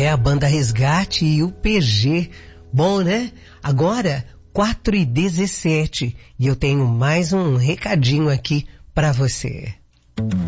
a banda Resgate e o PG. Bom, né? Agora, 4h17. E eu tenho mais um recadinho aqui para você.